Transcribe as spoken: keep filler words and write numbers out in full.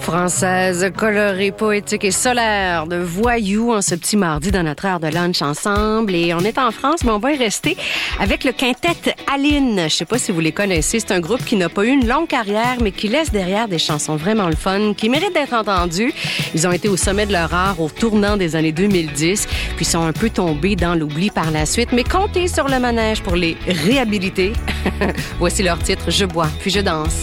Française, colorée, poétique et solaire de Voyou en ce petit mardi dans notre heure de lunch ensemble. Et on est en France, mais on va y rester avec le quintet Aline. Je sais pas si vous les connaissez. C'est un groupe qui n'a pas eu une longue carrière, mais qui laisse derrière des chansons vraiment le fun, qui méritent d'être entendues. Ils ont été au sommet de leur art au tournant des années deux mille dix, puis sont un peu tombés dans l'oubli par la suite. Mais comptez sur le manège pour les réhabiliter. Voici leur titre « Je bois, puis je danse ».